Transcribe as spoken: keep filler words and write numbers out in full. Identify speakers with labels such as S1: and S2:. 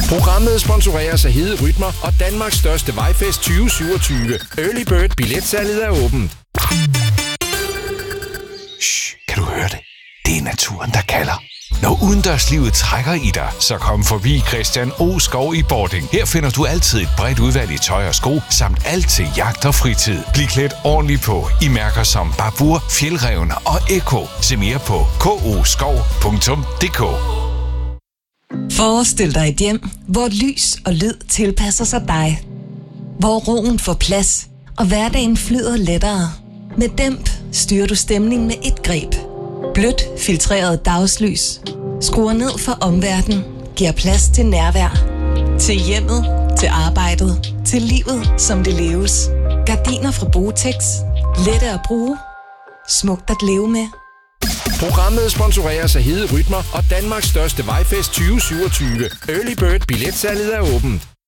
S1: Programmet sponsoreres af Hede Rytmer og Danmarks største vejfest tyve syvogtyve. Early Bird billetsalget er åbent.
S2: Shh, kan du høre det? Det er naturen, der kalder. Når udendørslivet trækker i dig, så kom forbi Christian O. Skov i Bording. Her finder du altid et bredt udvalg i tøj og sko, samt alt til jagt og fritid. Bliv klædt ordentligt på i mærker som Babur, Fjeldrevne og Eko. Se mere på k o skov punktum d k.
S3: Forestil dig et hjem, hvor lys og lyd tilpasser sig dig. Hvor roen får plads, og hverdagen flyder lettere. Med Dæmp styrer du stemningen med et greb. Blødt, filtreret dagslys. Skruer ned for omverdenen. Giver plads til nærvær. Til hjemmet, til arbejdet, til livet, som det leves. Gardiner fra Botex. Lette at bruge. Smukt at leve med.
S1: Programmet sponsoreres af Hede Rytmer og Danmarks største vejfest tyve syvogtyve. Early Bird billetsalget er åbent.